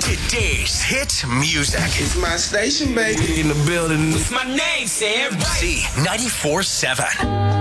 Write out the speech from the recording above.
Today's hit music. It's my station, baby. In the building. It's my name, Sam. Z 94.7.